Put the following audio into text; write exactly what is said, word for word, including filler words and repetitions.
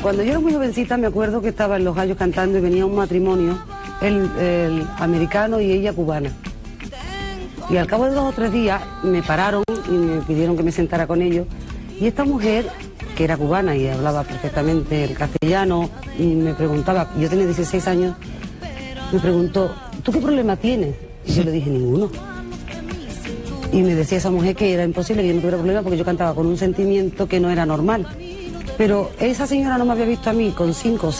cuando yo era muy jovencita me acuerdo que estaba en Los Gallos cantando y venía un matrimonio, el, el americano y ella cubana. Y al cabo de dos o tres días me pararon y me pidieron que me sentara con ellos. Y esta mujer, que era cubana y hablaba perfectamente el castellano, y me preguntaba, yo tenía dieciséis años, me preguntó, ¿tú qué problema tienes? Y yo le dije, ninguno. Y me decía esa mujer que era imposible que yo no tuviera problema porque yo cantaba con un sentimiento que no era normal. Pero esa señora no me había visto a mí con cinco o